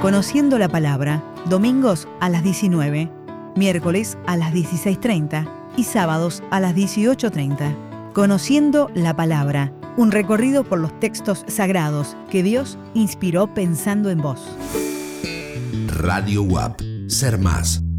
Conociendo la Palabra, domingos a las 19, miércoles a las 16:30 y sábados a las 18:30. Conociendo la Palabra, un recorrido por los textos sagrados que Dios inspiró pensando en vos. Radio UAP, ser más.